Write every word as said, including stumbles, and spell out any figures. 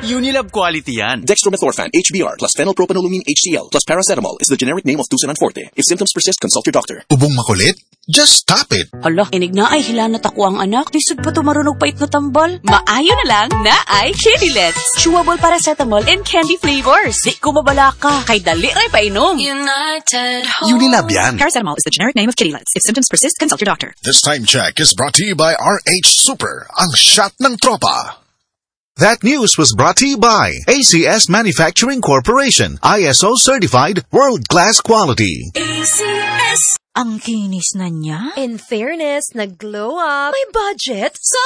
Unilab quality yan. Dextromethorphan H B R plus phenylpropanolamine H C l plus paracetamol is the generic name of Tusinan Forte. If symptoms persist, consult your doctor. Ubong makulit? Just stop it. Hala, inig na ay hilanat ako ang anak. Lisod pa to marunog pait na tambal. Maayo na lang na ay Kidilets. Chewable paracetamol and candy flavors. Di ko mabala ka. Kay dali ray painom. United Unilab yan. Paracetamol is the generic name of Kidilets. If symptoms persist, consult your doctor. This time check is brought to you by R H Super, ang shot ng tropa. That news was brought to you by A C S Manufacturing Corporation, I S O certified, world-class quality. A C S. Ang kinis na niya. In fairness, nag-glow up. May budget. So